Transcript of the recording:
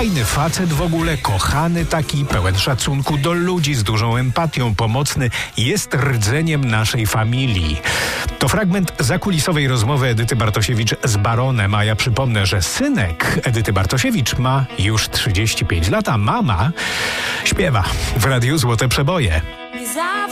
Fajny facet w ogóle, kochany taki, pełen szacunku do ludzi, z dużą empatią, pomocny, jest rdzeniem naszej familii. To fragment zakulisowej rozmowy Edyty Bartosiewicz z baronem, a ja przypomnę, że synek Edyty Bartosiewicz ma już 35 lat, a mama śpiewa w Radiu Złote Przeboje.